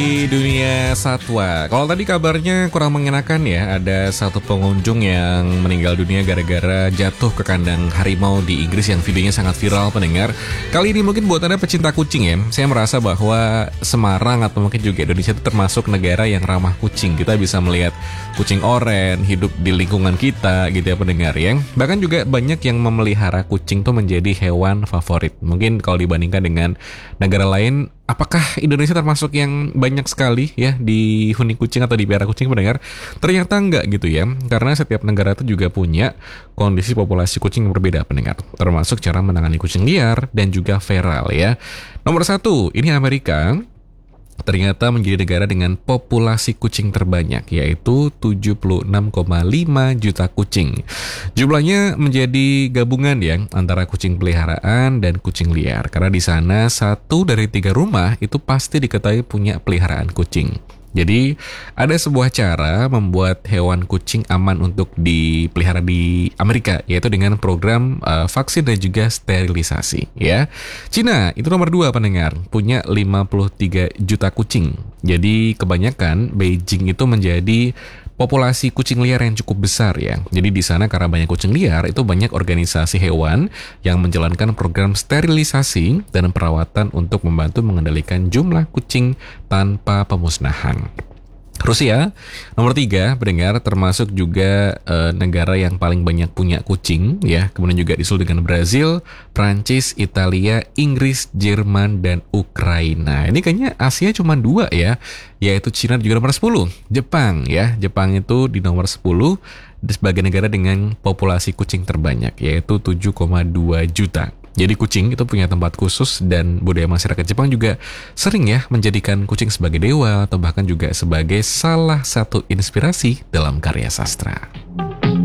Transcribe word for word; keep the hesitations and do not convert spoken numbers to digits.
Di dunia satwa, kalau tadi kabarnya kurang mengenakan ya, ada satu pengunjung yang meninggal dunia gara-gara jatuh ke kandang harimau di Inggris yang videonya sangat viral pendengar. Kali ini mungkin buat Anda pecinta kucing ya, saya merasa bahwa Semarang atau mungkin juga Indonesia itu termasuk negara yang ramah kucing. Kita bisa melihat kucing oren hidup di lingkungan kita gitu ya pendengar ya. Bahkan juga banyak yang memelihara kucing tuh menjadi hewan favorit. Mungkin kalau dibandingkan dengan negara lain, apakah Indonesia termasuk yang banyak sekali ya dihuni kucing atau dipelihara kucing pendengar? Ternyata enggak gitu ya, karena setiap negara itu juga punya kondisi populasi kucing yang berbeda pendengar, termasuk cara menangani kucing liar dan juga feral ya. Nomor satu, ini Amerika. Ternyata menjadi negara dengan populasi kucing terbanyak, yaitu tujuh puluh enam koma lima juta kucing. Jumlahnya menjadi gabungan ya antara kucing peliharaan dan kucing liar, karena di sana satu dari tiga rumah itu pasti diketahui punya peliharaan kucing. Jadi ada sebuah cara membuat hewan kucing aman untuk dipelihara di Amerika, yaitu dengan program uh, vaksin dan juga sterilisasi ya. Cina itu nomor dua pendengar, punya lima puluh tiga juta kucing. Jadi kebanyakan Beijing itu menjadi populasi kucing liar yang cukup besar ya. Jadi di sana karena banyak kucing liar, itu banyak organisasi hewan yang menjalankan program sterilisasi dan perawatan untuk membantu mengendalikan jumlah kucing tanpa pemusnahan. Rusia nomor tiga pendengar, termasuk juga e, negara yang paling banyak punya kucing ya. Kemudian juga disusul dengan Brazil, Prancis, Italia, Inggris, Jerman, dan Ukraina. Ini kayaknya Asia cuma dua ya, yaitu Cina juga nomor sepuluh, Jepang ya. Jepang itu di nomor sepuluh sebagai negara dengan populasi kucing terbanyak, yaitu tujuh koma dua juta. Jadi kucing itu punya tempat khusus, dan budaya masyarakat Jepang juga sering ya menjadikan kucing sebagai dewa atau bahkan juga sebagai salah satu inspirasi dalam karya sastra.